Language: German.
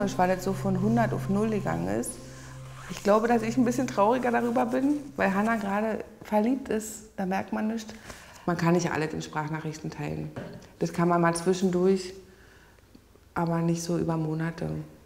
Weil das so von 100 auf 0 gegangen ist. Ich glaube, dass ich ein bisschen trauriger darüber bin, weil Hannah gerade verliebt ist. Da merkt man nichts. Man kann nicht alles in Sprachnachrichten teilen. Das kann man mal zwischendurch, aber nicht so über Monate.